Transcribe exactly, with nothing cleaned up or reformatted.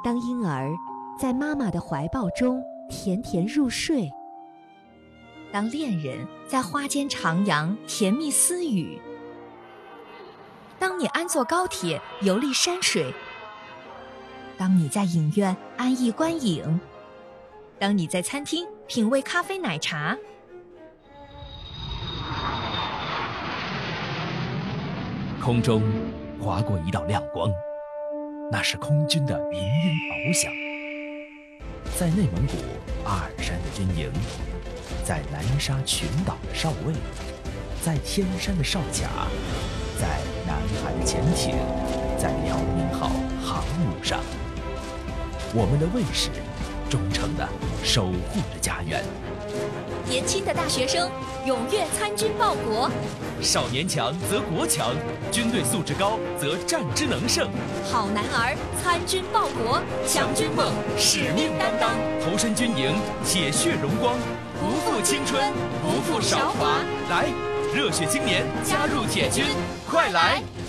当婴儿在妈妈的怀抱中甜甜入睡，当恋人在花间徜徉甜蜜私语，当你安坐高铁游历山水，当你在影院安逸观影，当你在餐厅品味咖啡奶茶， 空中划过一道亮光，那是空军的鸣鹰翱翔。在内蒙古阿尔山的军营，在南沙群岛的哨位，在天山的哨卡，在南海的潜艇，在辽宁号航母上，我们的卫士忠诚地守护着家园。 年轻的大学生踊跃参军报国， 少年强则国强，军队素质高则战之能胜。 好男儿参军报国，强军梦，使命担当， 投身军营，铁血荣光，不负青春，不负韶华。来，热血青年加入铁军，快来！